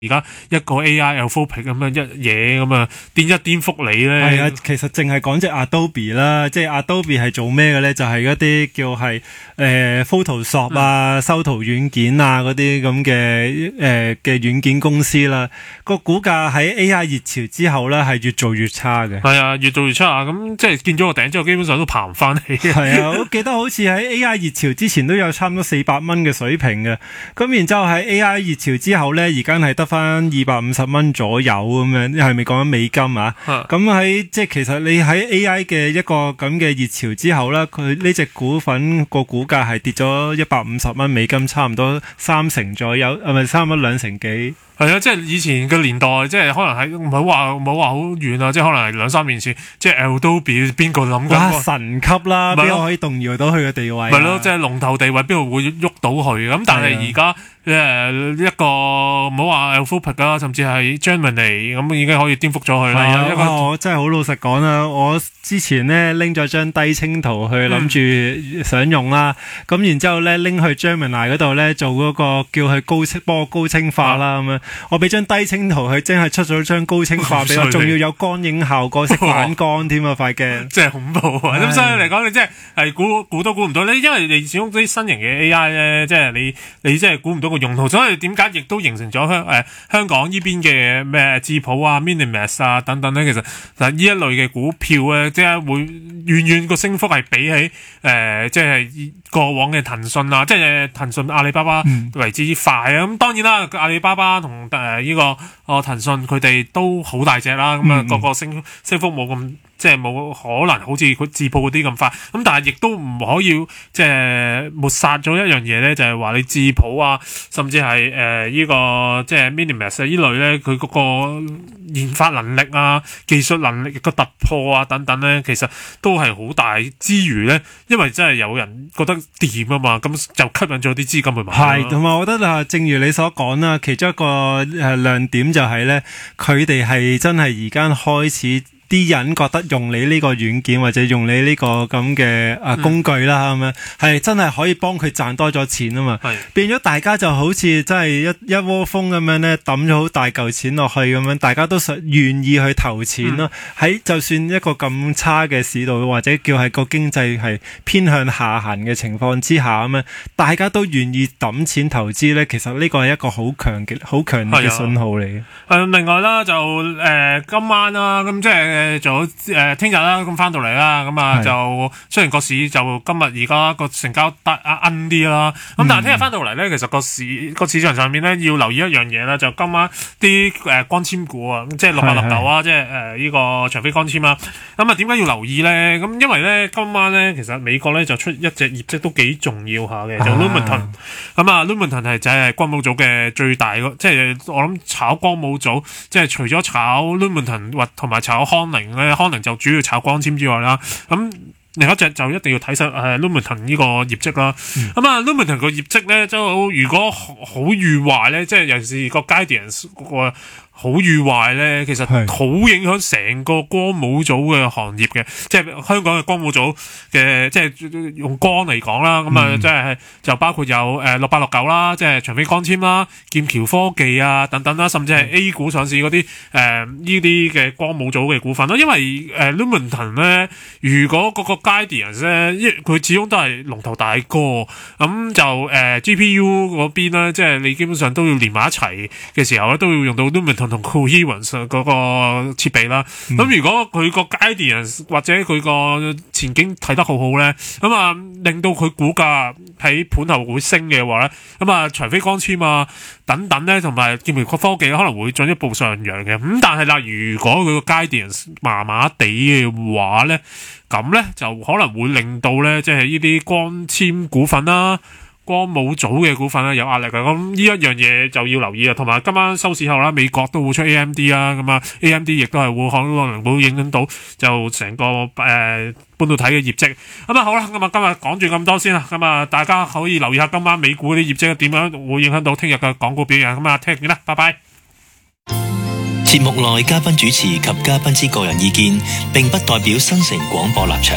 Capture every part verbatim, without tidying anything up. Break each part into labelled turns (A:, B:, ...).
A: 而家一個 A I Anthropic 咁樣一嘢咁啊，顛一顛覆你咧。
B: 係啊，其實淨係講隻 Adobe 啦，即係 Adobe 係做咩嘅咧？就係嗰啲叫係誒、呃、Photoshop 啊、嗯、修圖軟件啊嗰啲咁嘅誒嘅軟件公司啦。個股價喺 A I 熱潮之後咧，係越做越差嘅。
A: 係啊，越做越差啊！咁即係見咗個頂之後，基本上都爬唔翻起。
B: 係啊，我記得好似喺 A I 熱潮之前都有差唔多四百蚊嘅水平嘅。咁然之後喺 A I 熱潮之後咧，而家係得翻二百五十蚊左右咁樣，係咪講緊美金啊？咁喺即係其實你喺 A I 嘅一個咁嘅熱潮之後咧，佢呢隻股份個股價係跌咗一百五十蚊美金，差唔多三成左右，係咪差唔多兩成幾？
A: 係啊，即係以前嘅年代，即係可能係唔好話唔好話好遠啊，即係可能係兩三年前，即係 Adobe 邊個諗緊？
B: 神級啦，邊個可以動搖到佢嘅地位？
A: 咪咯，即係龍頭地位，邊度會喐到佢？咁但係而家誒一個唔好話 Anthropic 啦，甚至係 Gemini 咁已經可以顛覆咗佢啦。
B: 係啊，我真係好老實講啦，我之前咧拎咗張低清圖去諗住想用啦，咁、嗯、然之後咧拎去 Gemini 嗰度咧做嗰個叫佢高清幫我高清化啦咁樣。我俾張低清圖，佢真係出咗張高清化俾我，仲要有光影效果，識反光添啊！塊鏡
A: 真係恐怖啊！咁所以嚟講，你真係係估估都估唔到咧，因為你始終啲新型嘅 A I 咧，即係你你真係估唔到個用途，所以點解亦都形成咗香誒香港呢邊嘅咩智譜啊、Minimax 啊等等咧，其實嗱呢一類嘅股票咧，即係會遠遠個升幅係比起誒、呃、即係過往嘅騰訊啊，即係騰訊、阿里巴巴為之快啊！咁、嗯、當然啦，阿里巴巴同誒呢個哦騰訊佢哋都好大隻啦，咁、嗯、啊個個升升幅冇咁。即係冇可能好似佢自報嗰啲咁快，咁但係亦都唔可以即係抹殺咗一樣嘢咧，就係、是、話你自譜啊，甚至係誒呢個即係 Minimax 呢類咧，佢嗰個研發能力啊、技術能力個突破啊等等咧，其實都係好大之餘咧，因為真係有人覺得掂啊嘛，咁就吸引咗啲資金去買。
B: 係，同埋我覺得啊，正如你所講啦，其中一個誒亮點就係咧，佢哋係真係而家開始。啲人覺得用你呢個軟件或者用你呢個咁嘅啊工具啦，咁樣係真係可以幫佢賺多咗錢啊嘛，變咗大家就好似真係一一窩蜂咁樣咧抌咗好大嚿錢落去咁樣，大家都想願意去投錢咯。喺、嗯、就算一個咁差嘅市道或者叫係個經濟係偏向下行嘅情況之下咁樣，大家都願意抌錢投資咧，其實呢個係一個好強嘅好強烈嘅信號嚟嘅。
A: 誒，另外啦就誒、呃、今晚啦，咁即係。誒，早誒，聽日啦，咁翻到嚟啦，咁啊就雖然個市就今日而家個成交得啊奀啲啦，咁、嗯、但係聽日翻到嚟咧，其實個市個市場上面咧要留意一樣嘢啦，就今晚啲誒光纖股啊，即係六八六九啊，即係誒呢個長飛光纖啊，咁啊點解要留意咧？咁因為咧今晚咧其實美國咧就出一隻業績都幾重要下嘅，就 Lumentum，咁啊 Lumentum 係就係光伏組嘅最大個，即係我諗炒光伏組，即係除咗炒 Lumentum 或同埋炒康寧咧，康寧就主要炒光纖之外啦，咁另一隻就一定要睇實誒 Lumentum 呢個業績啦。咁啊 Lumentum 個業績咧，就如果好與壞咧，即係尤其是個 Guidance 嗰個好與壞咧，其實好影響成個光模組嘅行業嘅，即係香港嘅光模組嘅，即係用光嚟講啦，咁、嗯、啊，即係就包括有誒六八六九啦，即係長飛光纖啦、劍橋科技啊等等啦，甚至係 A 股上市嗰啲誒呢啲嘅光模組嘅股份啦。因為誒、呃、Lumentum 咧，如果嗰個 Guardians 咧，因為佢始終都係龍頭大哥，咁就誒、呃、G P U 嗰邊咧，即係你基本上都要連埋一齊嘅時候咧，都要用到 Lumentum。同 Coherence 嗰個設備啦，咁、嗯、如果佢個 Guidance 或者佢個前景睇得好好咧，咁啊令到佢股價喺盤後會升嘅話咧，咁啊長飛光纖啊等等咧，同埋劍橋科技可能會進一步上揚嘅。咁但係啦，如果佢個 Guidance 麻麻地嘅話咧，咁咧就可能會令到咧，即係呢啲光纖股份啦。光模組嘅股份咧有壓力嘅，咁呢一樣嘢就要留意啊。同埋今晚收市後啦，美國都會出 A M D 啦，咁啊 A M D 亦都係會可能會影響到就成個誒、呃、半導體嘅業績。咁啊好啦，咁啊今日講住咁多先啦，咁啊大家可以留意下今晚美股啲業績點樣會影響到聽日嘅港股表現。咁啊聽日見啦，拜拜。
C: 節目內嘉賓主持及嘉賓之個人意見，並不代表新城廣播立場。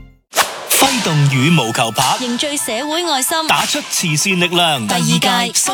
C: 揮動羽毛球拍，
D: 凝聚社會愛心，
C: 打出慈善力量。
D: 第二屆